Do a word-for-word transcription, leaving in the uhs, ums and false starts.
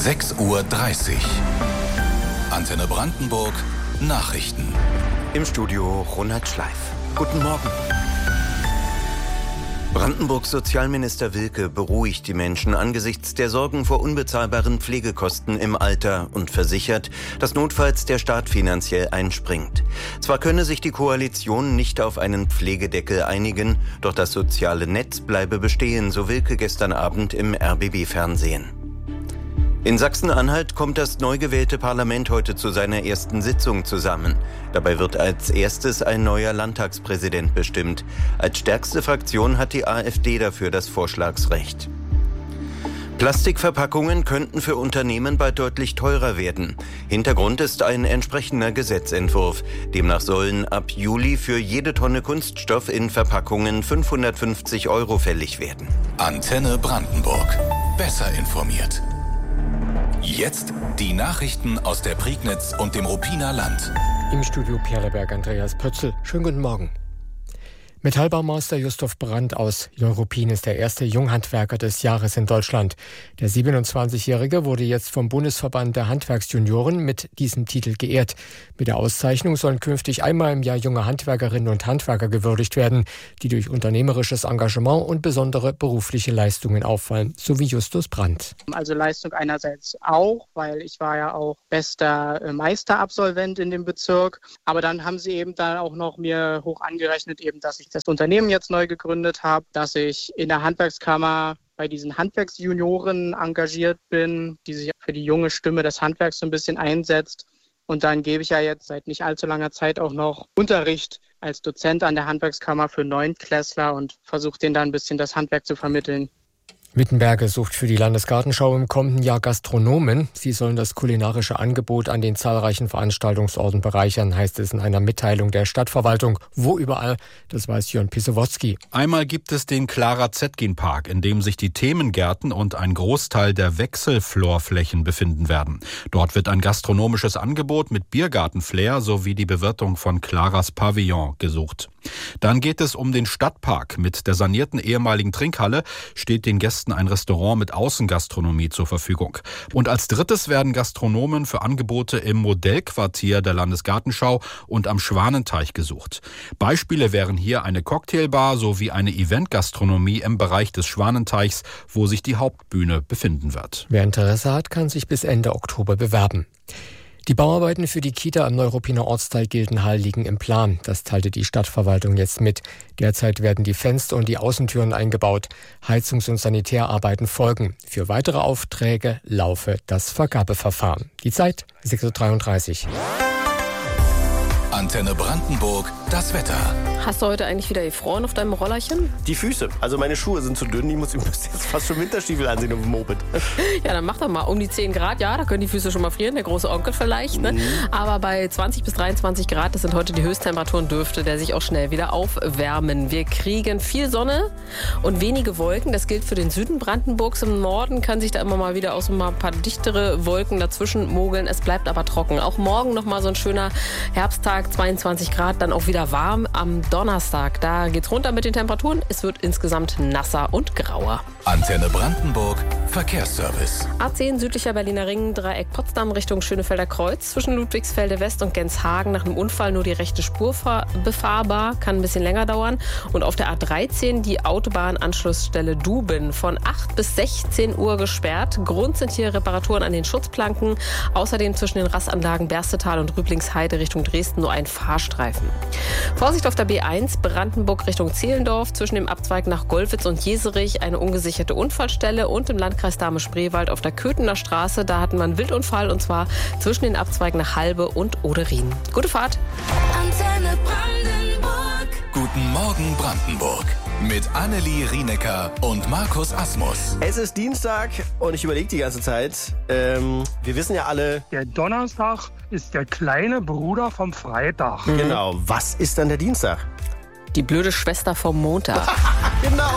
sechs Uhr dreißig. Antenne Brandenburg, Nachrichten. Im Studio Ronald Schleif. Guten Morgen. Brandenburgs Sozialminister Wilke beruhigt die Menschen angesichts der Sorgen vor unbezahlbaren Pflegekosten im Alter und versichert, dass notfalls der Staat finanziell einspringt. Zwar könne sich die Koalition nicht auf einen Pflegedeckel einigen, doch das soziale Netz bleibe bestehen, so Wilke gestern Abend im R B B-Fernsehen. In Sachsen-Anhalt kommt das neu gewählte Parlament heute zu seiner ersten Sitzung zusammen. Dabei wird als erstes ein neuer Landtagspräsident bestimmt. Als stärkste Fraktion hat die AfD dafür das Vorschlagsrecht. Plastikverpackungen könnten für Unternehmen bald deutlich teurer werden. Hintergrund ist ein entsprechender Gesetzentwurf. Demnach sollen ab Juli für jede Tonne Kunststoff in Verpackungen fünfhundertfünfzig Euro fällig werden. Antenne Brandenburg. Besser informiert. Jetzt die Nachrichten aus der Prignitz und dem Ruppiner Land. Im Studio Perleberg Andreas Pötzl. Schönen guten Morgen. Metallbaumeister Justus Brandt aus Neuruppin ist der erste Junghandwerker des Jahres in Deutschland. Der siebenundzwanzigjährige wurde jetzt vom Bundesverband der Handwerksjunioren mit diesem Titel geehrt. Mit der Auszeichnung sollen künftig einmal im Jahr junge Handwerkerinnen und Handwerker gewürdigt werden, die durch unternehmerisches Engagement und besondere berufliche Leistungen auffallen, so wie Justus Brandt. Also Leistung einerseits auch, weil ich war ja auch bester Meisterabsolvent in dem Bezirk. Aber dann haben sie eben dann auch noch mir hoch angerechnet, eben, dass ich das Unternehmen jetzt neu gegründet habe, dass ich in der Handwerkskammer bei diesen Handwerksjunioren engagiert bin, die sich für die junge Stimme des Handwerks so ein bisschen einsetzt. Und dann gebe ich ja jetzt seit nicht allzu langer Zeit auch noch Unterricht als Dozent an der Handwerkskammer für Neunklässler und versuche denen dann ein bisschen das Handwerk zu vermitteln. Wittenberge sucht für die Landesgartenschau im kommenden Jahr Gastronomen. Sie sollen das kulinarische Angebot an den zahlreichen Veranstaltungsorten bereichern, heißt es in einer Mitteilung der Stadtverwaltung. Wo überall, das weiß Jörn Pisowotzki. Einmal gibt es den Clara Zetkin Park, in dem sich die Themengärten und ein Großteil der Wechselflorflächen befinden werden. Dort wird ein gastronomisches Angebot mit Biergartenflair sowie die Bewirtung von Claras Pavillon gesucht. Dann geht es um den Stadtpark. Mit der sanierten ehemaligen Trinkhalle steht den Gästen ein Restaurant mit Außengastronomie zur Verfügung. Und als drittes werden Gastronomen für Angebote im Modellquartier der Landesgartenschau und am Schwanenteich gesucht. Beispiele wären hier eine Cocktailbar sowie eine Eventgastronomie im Bereich des Schwanenteichs, wo sich die Hauptbühne befinden wird. Wer Interesse hat, kann sich bis Ende Oktober bewerben. Die Bauarbeiten für die Kita am Neuruppiner Ortsteil Gildenhall liegen im Plan. Das teilte die Stadtverwaltung jetzt mit. Derzeit werden die Fenster und die Außentüren eingebaut. Heizungs- und Sanitärarbeiten folgen. Für weitere Aufträge laufe das Vergabeverfahren. Die Zeit sechs Uhr dreiunddreißig. Antenne Brandenburg, das Wetter. Hast du heute eigentlich wieder gefroren auf deinem Rollerchen? Die Füße. Also meine Schuhe sind zu dünn. Ich muss, ich muss jetzt fast schon Winterstiefel ansehen auf dem Moped. Ja, dann mach doch mal um die zehn Grad. Ja, da können die Füße schon mal frieren. Der große Onkel vielleicht. Ne? Mhm. Aber bei zwanzig bis dreiundzwanzig Grad, das sind heute die Höchsttemperaturen, dürfte der sich auch schnell wieder aufwärmen. Wir kriegen viel Sonne und wenige Wolken. Das gilt für den Süden Brandenburgs. Im Norden kann sich da immer mal wieder auch so mal ein paar dichtere Wolken dazwischen mogeln. Es bleibt aber trocken. Auch morgen noch mal so ein schöner Herbsttag, zweiundzwanzig Grad, dann auch wieder warm. Am Donnerstag, da geht's runter mit den Temperaturen. Es wird insgesamt nasser und grauer. Antenne Brandenburg, Verkehrsservice. A zehn südlicher Berliner Ring, Dreieck Potsdam Richtung Schönefelder Kreuz. Zwischen Ludwigsfelde West und Genshagen nach einem Unfall nur die rechte Spur befahrbar. Kann ein bisschen länger dauern. Und auf der A dreizehn die Autobahnanschlussstelle Duben von acht bis sechzehn Uhr gesperrt. Grund sind hier Reparaturen an den Schutzplanken. Außerdem zwischen den Rassanlagen Berstetal und Rüblingsheide Richtung Dresden nur ein Fahrstreifen. Vorsicht auf der B eins, Brandenburg Richtung Zehlendorf. Zwischen dem Abzweig nach Gollwitz und Jeserich eine ungesicherte Unfallstelle. Und im Landkreis Dahme-Spreewald auf der Köthener Straße, da hatten wir einen Wildunfall. Und zwar zwischen den Abzweigen nach Halbe und Oderin. Gute Fahrt. Antenne Brandenburg. Guten Morgen Brandenburg. Mit Annelie Rienecker und Markus Asmus. Es ist Dienstag und ich überlege die ganze Zeit. Ähm, wir wissen ja alle... Der Donnerstag ist der kleine Bruder vom Freitag. Genau. Was ist dann der Dienstag? Die blöde Schwester vom Montag. Genau.